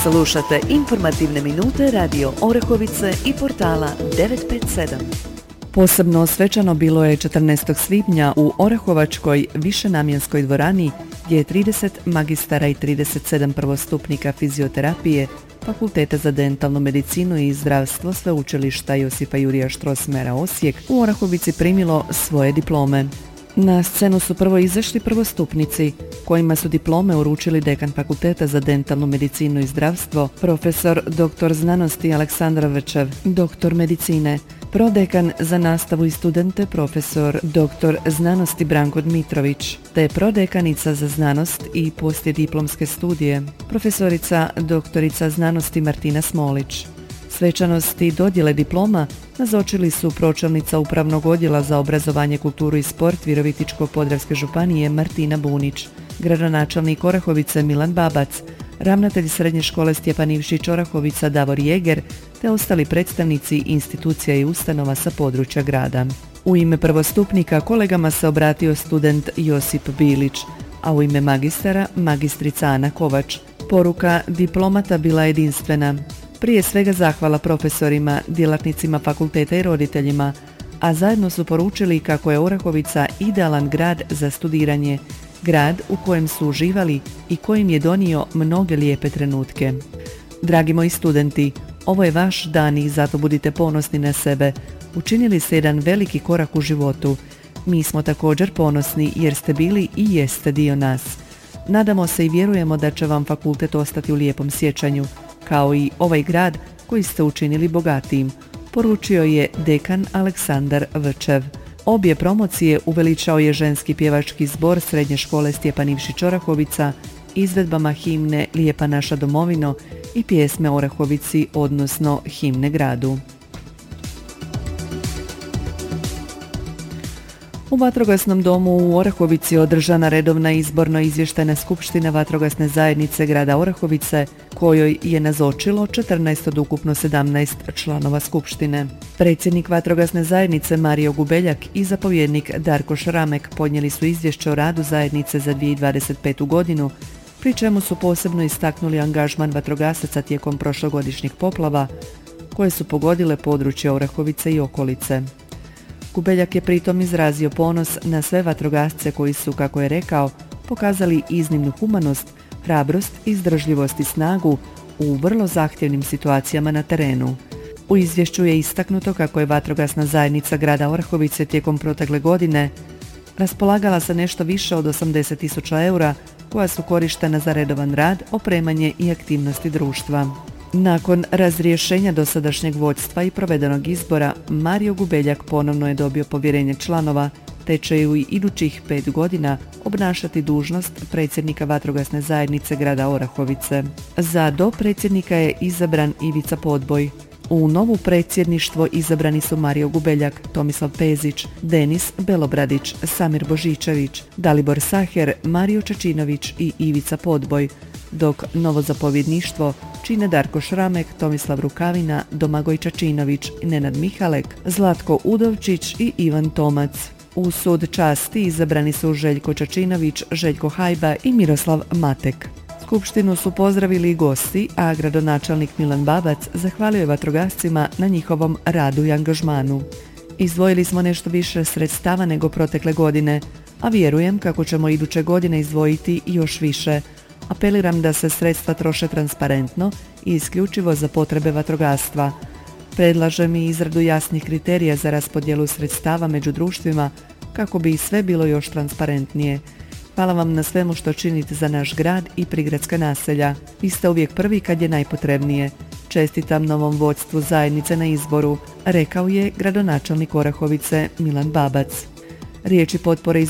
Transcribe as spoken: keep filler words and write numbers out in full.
Slušate informativne minute Radio Orahovice i portala devet pet sedam. Posebno svečano bilo je četrnaestog svibnja u Orahovačkoj višenamjenskoj dvorani gdje je trideset magistara i trideset sedam prvostupnika fizioterapije Fakulteta za dentalnu medicinu i zdravstvo Sveučilišta Josipa Jurija Strossmayera Osijek u Orahovici primilo svoje diplome. Na scenu su prvo izašli prvostupnici, kojima su diplome uručili dekan Fakulteta za dentalnu medicinu i zdravstvo, profesor doktor znanosti Aleksandar Vrčev, doktor medicine, prodekan za nastavu i studente profesor doktor znanosti Branko Dmitrović, te prodekanica za znanost i poslijediplomske studije, profesorica doktorica znanosti Martina Smolić. Svečanosti dodjele diploma nazočili su pročelnica Upravnog odjela za obrazovanje, kulturu i sport Virovitičko-podravske županije Martina Bunić, gradonačelnik Orahovice Milan Babac, ravnatelj Srednje škole Stjepan Ivšić Orahovica Davor Jeger, te ostali predstavnici institucija i ustanova sa područja grada. U ime prvostupnika kolegama se obratio student Josip Bilić, a u ime magistara magistrica Ana Kovač. Poruka diplomata bila jedinstvena. Prije svega zahvala profesorima, djelatnicima fakulteta i roditeljima, a zajedno su poručili kako je Orahovica idealan grad za studiranje, grad u kojem su uživali i kojim je donio mnoge lijepe trenutke. Dragi moji studenti, ovo je vaš dan i zato budite ponosni na sebe. Učinili ste jedan veliki korak u životu. Mi smo također ponosni jer ste bili i jeste dio nas. Nadamo se i vjerujemo da će vam fakultet ostati u lijepom sjećanju, kao i ovaj grad koji ste učinili bogatijim, poručio je dekan Aleksandar Vrčev. Obje promocije uveličao je ženski pjevački zbor Srednje škole Stjepan Ivšić Orahovica izvedbama himne Lijepa naša domovino i pjesme Orahovici, odnosno himne gradu. U Vatrogasnom domu u Orahovici održana redovna izborno izvještajna skupština Vatrogasne zajednice grada Orahovice, kojoj je nazočilo četrnaest od ukupno sedamnaest članova skupštine. Predsjednik Vatrogasne zajednice Mario Gubeljak i zapovjednik Darko Šramek podnijeli su izvješće o radu zajednice za dvije tisuće dvadeset petu godinu, pri čemu su posebno istaknuli angažman vatrogasaca tijekom prošlogodišnjih poplava koje su pogodile područje Orahovice i okolice. Gubeljak je pritom izrazio ponos na sve vatrogasce koji su, kako je rekao, pokazali iznimnu humanost, hrabrost, izdržljivost i snagu u vrlo zahtjevnim situacijama na terenu. U izvješću je istaknuto kako je Vatrogasna zajednica grada Orahovice tijekom protekle godine raspolagala sa nešto više od osamdeset tisuća eura koja su korištena za redovan rad, opremanje i aktivnosti društva. Nakon razrješenja dosadašnjeg vodstva i provedenog izbora, Mario Gubeljak ponovno je dobio povjerenje članova, te će u idućih pet godina obnašati dužnost predsjednika Vatrogasne zajednice grada Orahovice. Za dopredsjednika je izabran Ivica Podboj. U novo predsjedništvo izabrani su Mario Gubeljak, Tomislav Pezić, Denis Belobradić, Samir Božičević, Dalibor Saher, Mario Čečinović i Ivica Podboj, dok novo zapovjedništvo čine Darko Šramek, Tomislav Rukavina, Domagoj Čačinović, Nenad Mihalek, Zlatko Udovčić i Ivan Tomac. U sud časti izabrani su Željko Čačinović, Željko Hajba i Miroslav Matek. Skupštinu su pozdravili i gosti, a gradonačelnik Milan Babac zahvalio je vatrogascima na njihovom radu i angažmanu. Izdvojili smo nešto više sredstava nego protekle godine, a vjerujem kako ćemo iduće godine izdvojiti još više. Apeliram da se sredstva troše transparentno i isključivo za potrebe vatrogastva. Predlažem i izradu jasnih kriterija za raspodjelu sredstava među društvima kako bi sve bilo još transparentnije. Hvala vam na svemu što činite za naš grad i prigradska naselja. Vi ste uvijek prvi kad je najpotrebnije. Čestitam novom vodstvu zajednice na izboru, rekao je gradonačelnik Orahovice Milan Babac. Riječi potpore iz